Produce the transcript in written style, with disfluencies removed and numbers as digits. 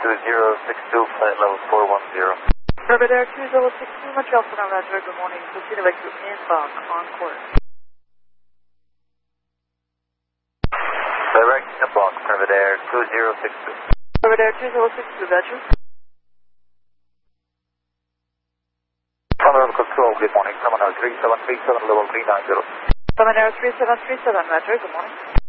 2062, flight level 410. Perfect Air 2062, Montreal Sonoma Roger, good morning. Proceed avec you inbound on course. Direct inbound, Perfect Air 2062. Perfect Air 2062, Roger. Commodore Control, good morning. Commodore 3737, level 390. Commodore 3737, Roger, good morning.